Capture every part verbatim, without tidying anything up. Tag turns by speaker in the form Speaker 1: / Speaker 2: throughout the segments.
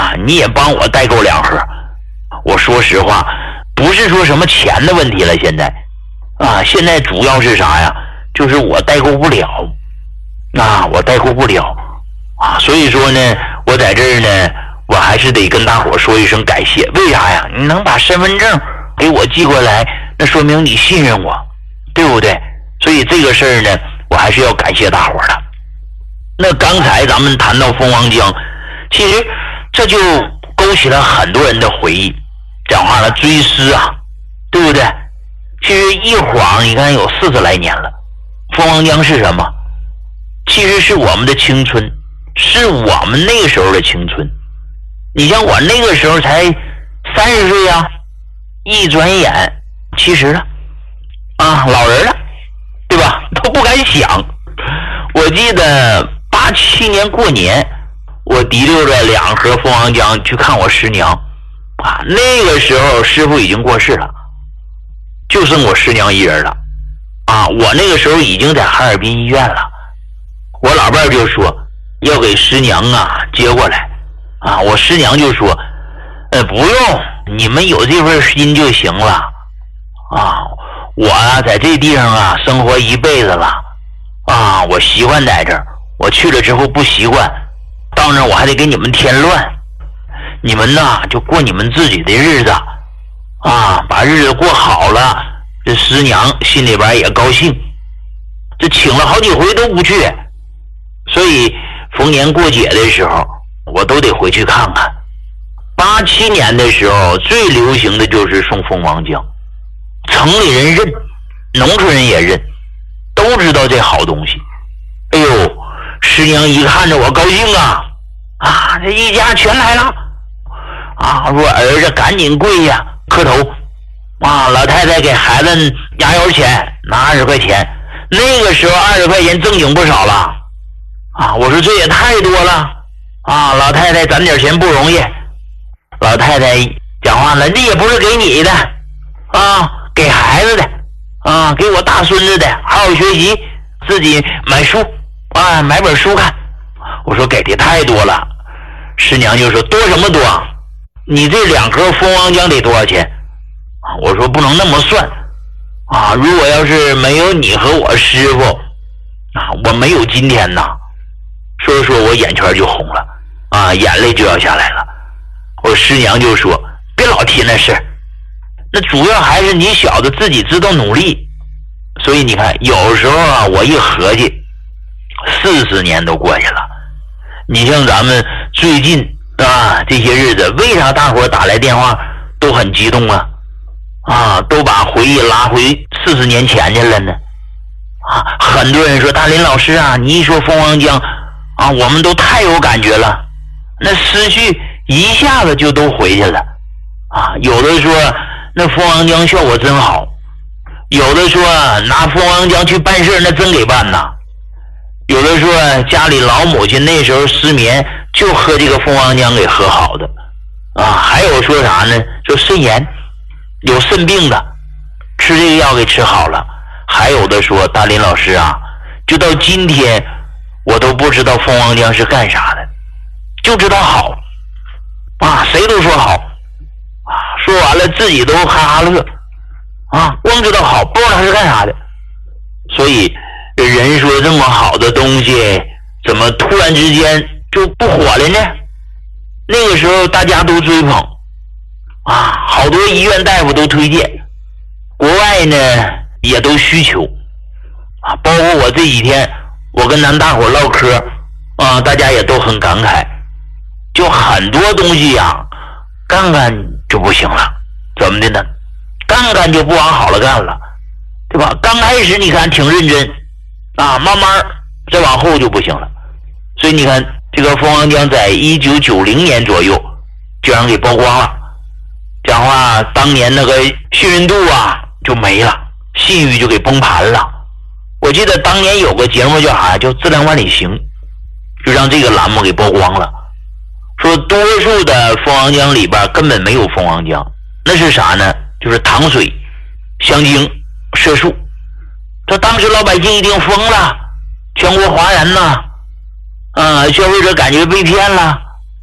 Speaker 1: 啊，你也帮我代购两盒。我说实话，不是说什么钱的问题了，现在啊，现在主要是啥呀？就是我代购不了，啊，我代购不了啊，所以说呢，我在这儿呢，我还是得跟大伙说一声感谢。为啥呀？你能把身份证给我寄过来，那说明你信任我，对不对？所以这个事儿呢，我还是要感谢大伙的。那刚才咱们谈到蜂王浆，其实这就勾起了很多人的回忆，讲话了追思啊，对不对？其实一晃你看有四十来年了。蜂王浆是什么？其实是我们的青春，是我们那个时候的青春。你像我那个时候才三十岁啊，一转眼七十了啊，老人了，对吧？都不敢想。我记得八七年过年，我提溜着两盒蜂王浆去看我师娘啊，那个时候师傅已经过世了，就剩我师娘一人了啊。我那个时候已经在哈尔滨医院了，我老伴就说要给师娘啊接过来啊，我师娘就说呃不用，你们有这份心就行了啊，我啊在这地方啊生活一辈子了啊，我习惯在这儿，我去了之后不习惯，到那儿我还得给你们添乱，你们呐就过你们自己的日子啊，把日子过好了，这师娘心里边也高兴。这请了好几回都不去，所以逢年过节的时候我都得回去看看。八七年的时候最流行的就是送蜂王浆，城里人认，农村人也认，都知道这好东西。哎呦，师娘一看着我高兴啊啊，这一家全来了啊，说儿子赶紧跪下磕头啊，老太太给孩子压腰钱拿二十块钱，那个时候二十块钱正经不少了啊，我说这也太多了啊，老太太攒点钱不容易。老太太讲话了，这也不是给你的啊，给孩子的啊，给我大孙子的，好好学习，自己买书啊，买本书看。我说给的太多了。师娘就说多什么多，你这两盒蜂王浆得多少钱啊？我说不能那么算啊，如果要是没有你和我师傅啊，我没有今天呐。说说我眼圈就红了啊，眼泪就要下来了。我师娘就说别老提那事，那主要还是你小子自己知道努力。所以你看有时候啊，我一合计四十年都过去了。你像咱们最近啊这些日子，为啥大伙打来电话都很激动啊啊，都把回忆拉回四十年前去了呢啊。很多人说大林老师啊，你一说蜂王浆啊，我们都太有感觉了，那思绪一下子就都回去了啊。有的说那蜂王浆效果真好，有的说拿蜂王浆去办事那真给办呐，有的说家里老母亲那时候失眠就喝这个蜂王浆给喝好的啊。还有说啥呢，说肾炎有肾病的吃这个药给吃好了。还有的说大林老师啊，就到今天我都不知道蜂王浆是干啥的，就知道好啊，谁都说好啊，说完了自己都哈哈乐啊，光知道好，不知道它是干啥的。所以人说这么好的东西怎么突然之间就不火了呢？那个时候大家都追捧啊，好多医院大夫都推荐，国外呢也都需求啊，包括我这几天我跟咱大伙唠嗑啊，大家也都很感慨，就很多东西呀、啊，干干就不行了，怎么的呢？干干就不往好了干了，对吧？刚开始你看挺认真啊，慢慢再往后就不行了。所以你看这个蜂王浆在一九九零年左右就让给曝光了，讲话当年那个信任度啊就没了，信誉就给崩盘了。我记得当年有个节目叫啥，叫质量万里行，就让这个栏目给曝光了，说多数的蜂王浆里边根本没有蜂王浆，那是啥呢？就是糖水、香精、色素。这当时老百姓一定疯了，全国哗然呐，啊，消费者感觉被骗了。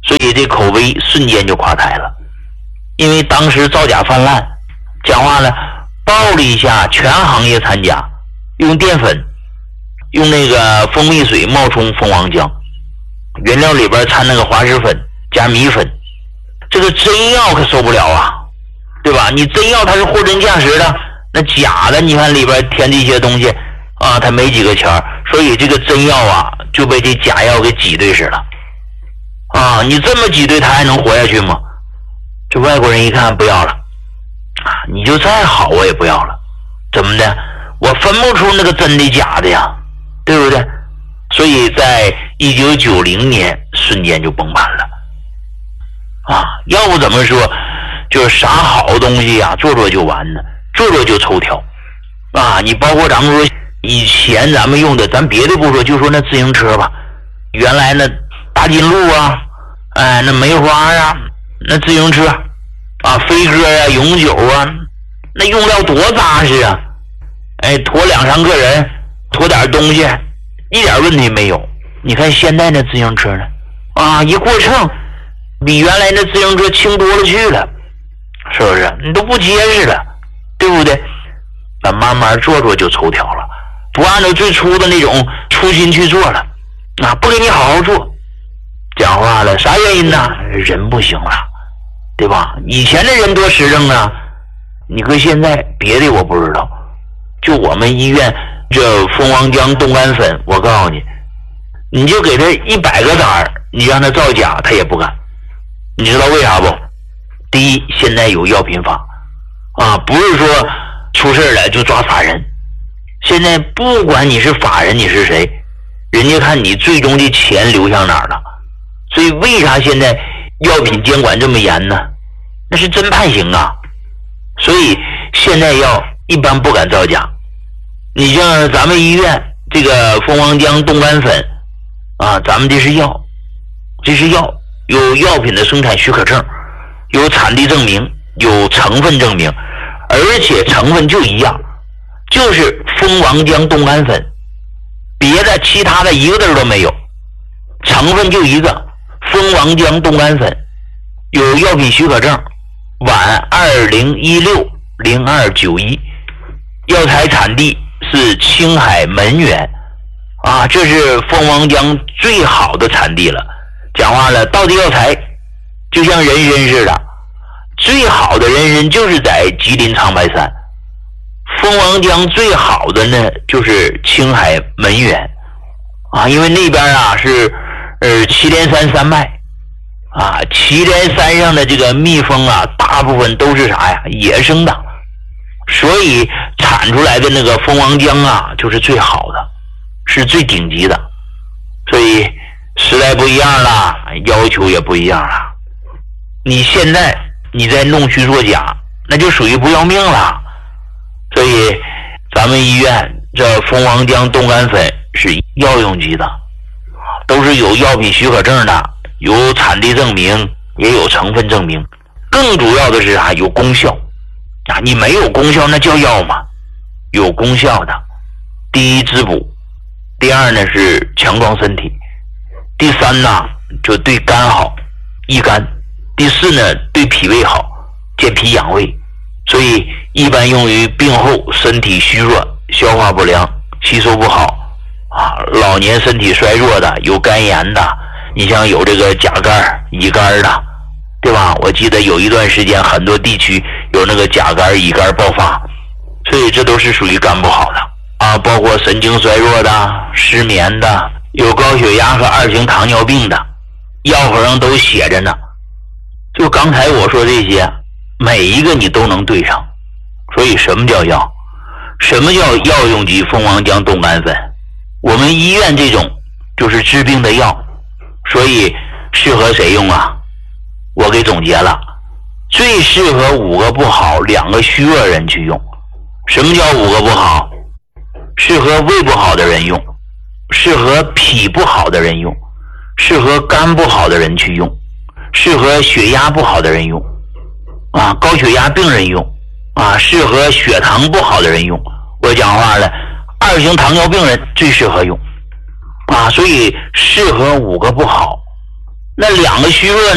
Speaker 1: 所以这口碑瞬间就垮台了。因为当时造假泛滥，讲话了，暴力下全行业掺假，用淀粉，用那个蜂蜜水冒充蜂王浆，原料里边掺那个滑石粉加米粉，这个真药可受不了啊，对吧？你真药它是货真价实的，那假的你看里边添这些东西啊，它没几个钱，所以这个真药啊就被这假药给挤兑死了啊！你这么挤兑它还能活下去吗？这外国人一看不要了啊，你就再好我也不要了，怎么的？我分不出那个真的假的呀，对不对？所以在一九九零年瞬间就崩盘了啊！要不怎么说就是啥好东西呀、啊，做做就完呢，做做就抽条啊！你包括咱们说以前咱们用的，咱别的不说，就说那自行车吧，原来那大金鹿啊，哎，那梅花啊，那自行车啊，飞鸽啊，永久啊，那用料多扎实啊！哎，驮两三个人，驮点东西，一点问题没有。你看现在那自行车呢，啊，一过秤，比原来那自行车轻多了去了，是不是？你都不结实了，对不对？咱慢慢做做就抽条了，不按照最初的那种初心去做了，啊，不给你好好做。讲话了，啥原因呢？人不行了，对吧？以前的人多实诚啊，你搁现在别的我不知道，就我们医院这蜂王浆冻干粉，我告诉你，你就给他一百个单儿，你让他造假，他也不敢。你知道为啥不？第一，现在有药品法啊，不是说出事了就抓法人。现在不管你是法人你是谁，人家看你最终的钱流向哪儿了。所以为啥现在药品监管这么严呢？那是真判刑啊！所以现在药一般不敢造假。你像咱们医院这个蜂王浆冻干粉啊，咱们这是药，这是药，有药品的生产许可证，有产地证明，有成分证明，而且成分就一样，就是蜂王浆冻干粉，别的其他的一个字都没有，成分就一个。蜂王浆冻干粉有药品许可证，皖二零一六零二九一，药材产地是青海门源啊，这是蜂王浆最好的产地了。讲话了，道地药材就像人参似的，最好的人参就是在吉林长白山，蜂王浆最好的呢就是青海门源啊，因为那边啊是呃，祁连山山脉啊，祁连山上的这个蜜蜂啊，大部分都是啥呀？野生的，所以产出来的那个蜂王浆啊，就是最好的，是最顶级的。所以时代不一样了，要求也不一样了。你现在你在弄虚作假，那就属于不要命了。所以咱们医院这蜂王浆冻干粉是药用级的。都是有药品许可证的，有产地证明，也有成分证明。更主要的是啊，有功效啊！你没有功效那叫药吗？有功效的，第一滋补，第二呢是强壮身体，第三呢就对肝好，益肝，第四呢对脾胃好，健脾养胃。所以一般用于病后身体虚弱、消化不良、吸收不好。啊，老年身体衰弱的，有肝炎的，你像有这个甲肝、乙肝的，对吧？我记得有一段时间，很多地区有那个甲肝、乙肝爆发，所以这都是属于肝不好的啊。包括神经衰弱的、失眠的，有高血压和二型糖尿病的，药盒上都写着呢。就刚才我说这些，每一个你都能对上。所以什么叫药？什么叫药用级蜂王浆冻干粉？我们医院这种就是治病的药，所以适合谁用啊？我给总结了，最适合五个不好、两个虚弱人去用。什么叫五个不好？适合胃不好的人用，适合脾不好的人用，适合肝不好的人去用，适合血压不好的人用，啊，高血压病人用，啊，适合血糖不好的人用。我讲话了。二型糖尿病人最适合用啊，所以适合五个不好， 那两个虚弱